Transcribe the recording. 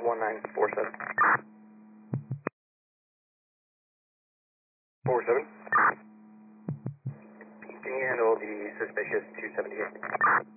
1947. 47. Can you handle the suspicious 278?